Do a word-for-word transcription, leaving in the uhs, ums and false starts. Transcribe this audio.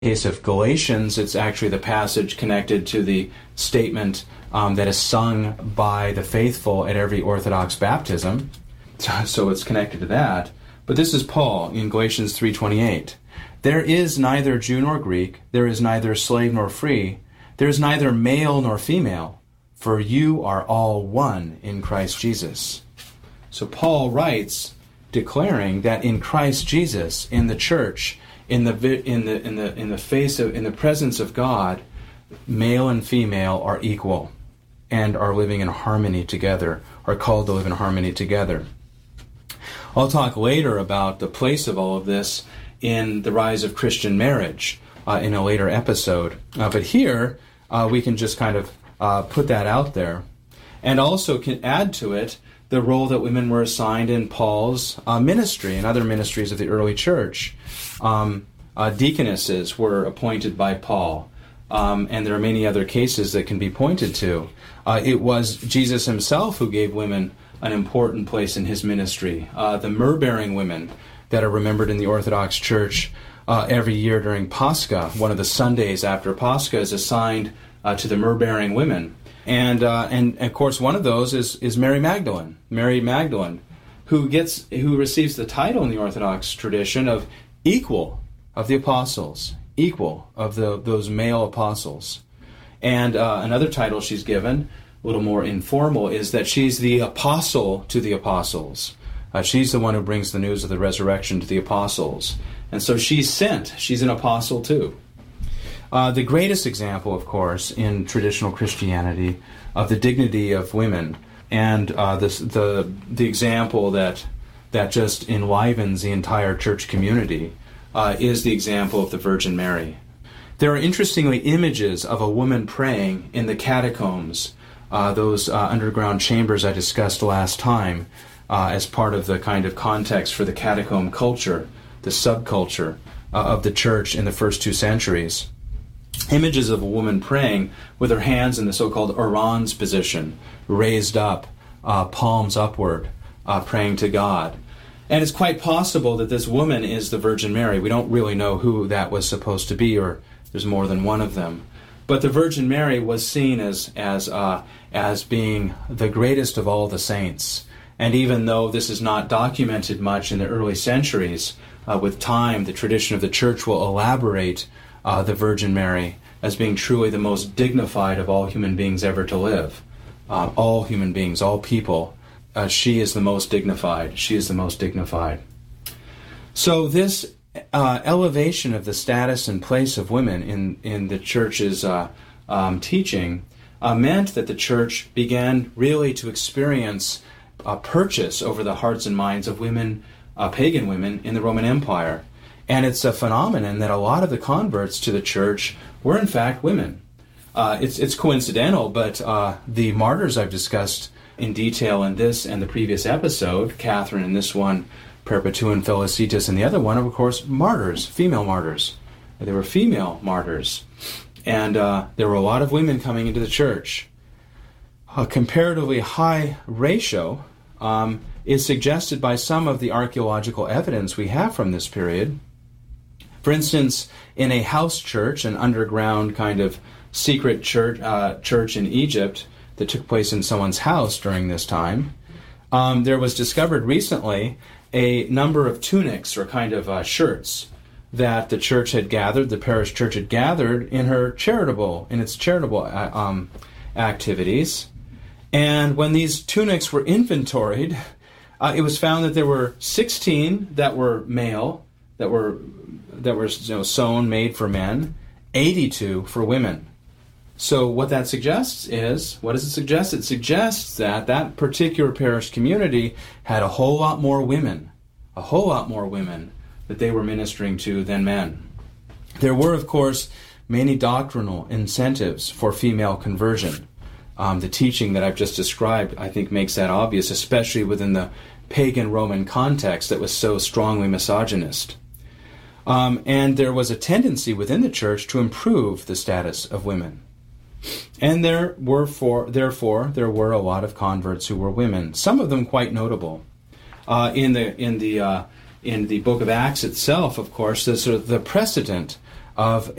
case of Galatians, it's actually the passage connected to the statement um, that is sung by the faithful at every Orthodox baptism. So it's connected to that. But this is Paul in Galatians three twenty-eight. There is neither Jew nor Greek, there is neither slave nor free, there is neither male nor female, for you are all one in Christ Jesus. So Paul writes, declaring that in Christ Jesus, in the church, in the in the in the in the face of in the presence of God, male and female are equal and are living in harmony together, are called to live in harmony together. I'll talk later about the place of all of this in the rise of Christian marriage uh, in a later episode. Uh, but here, uh, we can just kind of uh, put that out there. And also can add to it the role that women were assigned in Paul's uh, ministry and other ministries of the early church. Um, uh, deaconesses were appointed by Paul, um, and there are many other cases that can be pointed to. Uh, it was Jesus himself who gave women an important place in his ministry. Uh, the myrrh-bearing women that are remembered in the Orthodox Church uh, every year during Pascha, one of the Sundays after Pascha, is assigned uh, to the myrrh-bearing women. And, uh, and of course, one of those is, is Mary Magdalene, Mary Magdalene, who gets who receives the title in the Orthodox tradition of equal of the apostles, equal of the those male apostles. And uh, another title she's given, a little more informal, is that she's the apostle to the apostles. Uh, she's the one who brings the news of the resurrection to the apostles. And so she's sent. She's an apostle too. Uh, the greatest example, of course, in traditional Christianity of the dignity of women, and uh, this, the the example that that just enlivens the entire church community, uh, is the example of the Virgin Mary. There are interestingly images of a woman praying in the catacombs, uh, those uh, underground chambers I discussed last time, uh, as part of the kind of context for the catacomb culture, the subculture uh, of the church in the first two centuries. Images of a woman praying with her hands in the so-called orans position, raised up, uh, palms upward, uh, praying to God. And it's quite possible that this woman is the Virgin Mary. We don't really know who that was supposed to be, or there's more than one of them. But the Virgin Mary was seen as as uh, as being the greatest of all the saints. And even though this is not documented much in the early centuries, uh, with time the tradition of the Church will elaborate Uh, the Virgin Mary as being truly the most dignified of all human beings ever to live. Uh, all human beings, all people, uh, she is the most dignified. She is the most dignified. So this uh, elevation of the status and place of women in, in the Church's uh, um, teaching uh, meant that the Church began really to experience a purchase over the hearts and minds of women, uh, pagan women, in the Roman Empire. And it's a phenomenon that a lot of the converts to the church were, in fact, women. Uh, it's it's coincidental, but uh, the martyrs I've discussed in detail in this and the previous episode, Catherine in this one, Perpetua and Felicitas in the other one, are, of course, martyrs, female martyrs. They were female martyrs. And uh, there were a lot of women coming into the church. A comparatively high ratio um, is suggested by some of the archaeological evidence we have from this period. For instance, in a house church, an underground kind of secret church, uh, church in Egypt that took place in someone's house during this time, um, there was discovered recently a number of tunics or kind of uh, shirts that the church had gathered, the parish church had gathered in her charitable, in its charitable uh, um, activities. And when these tunics were inventoried, uh, it was found that there were sixteen that were male, that were that were you know, sewn, made for men, eighty-two for women. So what that suggests is, what does it suggest? It suggests that that particular parish community had a whole lot more women, a whole lot more women that they were ministering to than men. There were, of course, many doctrinal incentives for female conversion. Um, the teaching that I've just described, I think, makes that obvious, especially within the pagan Roman context that was so strongly misogynist. Um, and there was a tendency within the church to improve the status of women. And there were, for, therefore, there were a lot of converts who were women, some of them quite notable. Uh, in the in the uh, in the book of Acts itself, of course, the sort of the precedent of